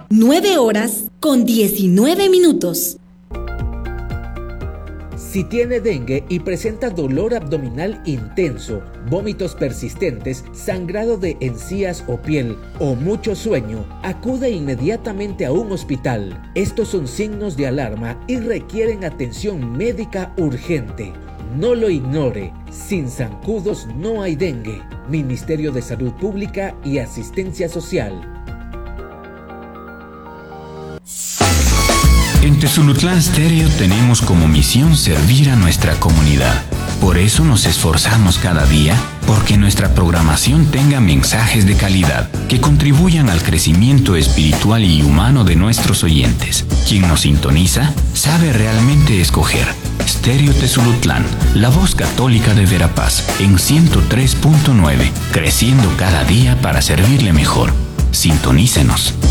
9:19. Si tiene dengue y presenta dolor abdominal intenso, vómitos persistentes, sangrado de encías o piel o mucho sueño, acude inmediatamente a un hospital. Estos son signos de alarma y requieren atención médica urgente. No lo ignore. Sin zancudos no hay dengue. Ministerio de Salud Pública y Asistencia Social. En Tezulutlán Stereo tenemos como misión servir a nuestra comunidad. Por eso nos esforzamos cada día porque nuestra programación tenga mensajes de calidad que contribuyan al crecimiento espiritual y humano de nuestros oyentes. Quien nos sintoniza sabe realmente escoger. Stereo Tezulutlán, la voz católica de Verapaz, en 103.9, creciendo cada día para servirle mejor. Sintonícenos.